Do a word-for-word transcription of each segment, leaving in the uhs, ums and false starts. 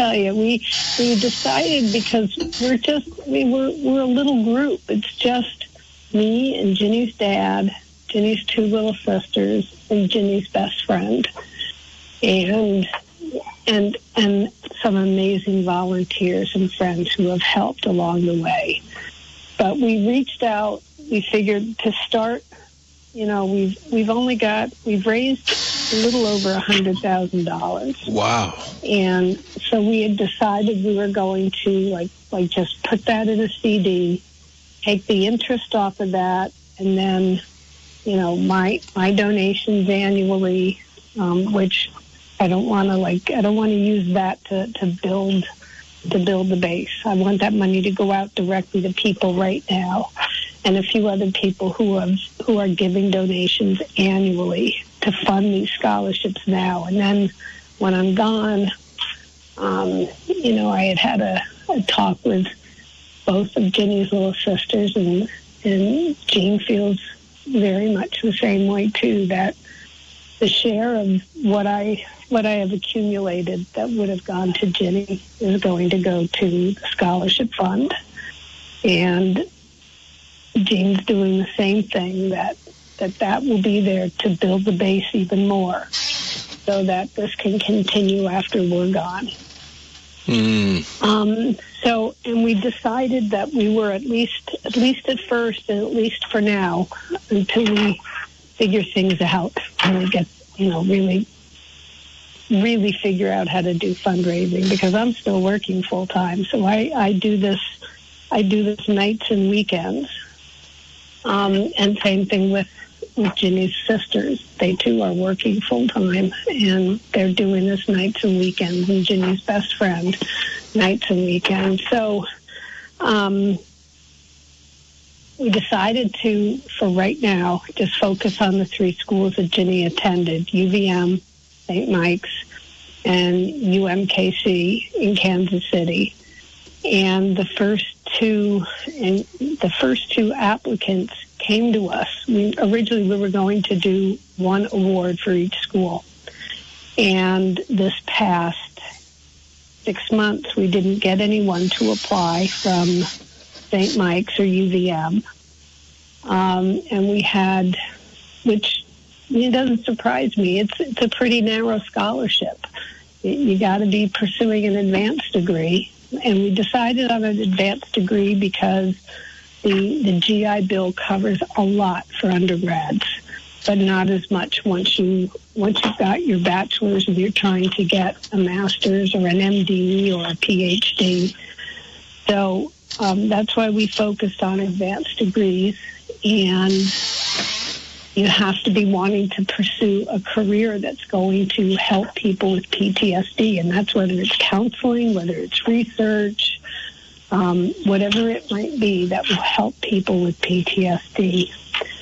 tell you, we we decided because we're just we we're we're a little group. It's just me and Ginny's dad, Ginny's two little sisters, and Ginny's best friend, and and and some amazing volunteers and friends who have helped along the way. But we reached out. We figured to start. You know, we've we've only got we've raised a little over a hundred thousand dollars. Wow! And so we had decided we were going to like like just put that in a C D, take the interest off of that, and then, you know, my my donations annually, um, which I don't want to like I don't want to use that to, to build to build the base. I want that money to go out directly to people right now, and a few other people who have who are giving donations annually to fund these scholarships now. And then when I'm gone, um, you know, I had had a, a talk with both of Ginny's little sisters, and and Jean feels very much the same way too. That the share of what I what I have accumulated that would have gone to Ginny is going to go to the scholarship fund, and Jean's doing the same thing. That that that will be there to build the base even more, so that this can continue after we're gone. Mm. Um, so, and we decided that we were at least, at least at first, and at least for now, until we figure things out and we get, you know, really, really figure out how to do fundraising, because I'm still working full time. So I, I do this, I do this nights and weekends. Um, and same thing with, with Ginny's sisters. They too are working full time, and they're doing this nights and weekends, and Ginny's best friend, nights and weekends. So um, we decided to, for right now, just focus on the three schools that Ginny attended: U V M, Saint Mike's, and U M K C in Kansas City. And the first two, and the first two applicants came to us. We, originally, we were going to do one award for each school. And this past six months, we didn't get anyone to apply from Saint Mike's or U V M. Um, and we had, which it doesn't surprise me, it's, it's a pretty narrow scholarship. You, you got to be pursuing an advanced degree. And we decided on an advanced degree because the the G I Bill covers a lot for undergrads, but not as much once you once you've got your bachelor's and you're trying to get a master's or an M D or a P H D. So um, that's why we focused on advanced degrees, and you have to be wanting to pursue a career that's going to help people with P T S D, and that's whether it's counseling, whether it's research, um, whatever it might be that will help people with P T S D.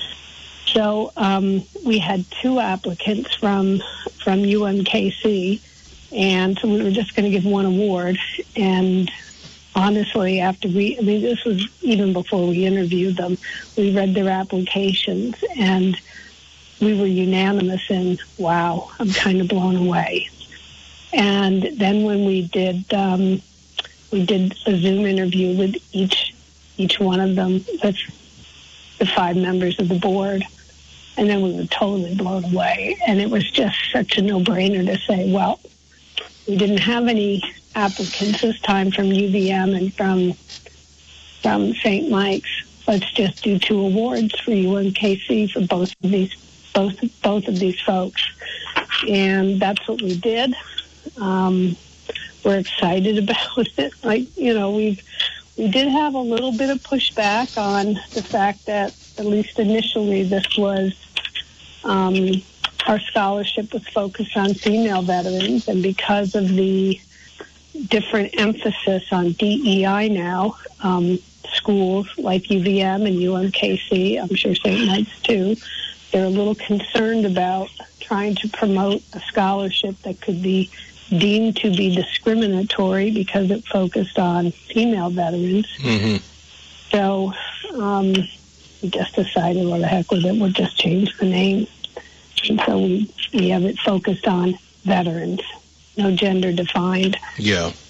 So um, we had two applicants from from U M K C, and so we were just going to give one award. And honestly, after we, I mean, this was even before we interviewed them, we read their applications, and we were unanimous in, wow, I'm kind of blown away. And then when we did, um, we did a Zoom interview with each each one of them, with the five members of the board, and then we were totally blown away. And it was just such a no-brainer to say, well, we didn't have any applicants this time from U V M and from from Saint Mike's. Let's just do two awards for U M K C for both of these both both of these folks, and that's what we did. Um, we're excited about it. Like, you know, we we did have a little bit of pushback on the fact that, at least initially, this was um, our scholarship was focused on female veterans, and because of the different emphasis on D E I now, um, schools like U V M and U M K C, I'm sure Saint Mike's too, they're a little concerned about trying to promote a scholarship that could be deemed to be discriminatory because it focused on female veterans. Mm-hmm. So um, we just decided, well, the heck with it, we'll just change the name. And so we, we have it focused on veterans. No gender defined. Yeah.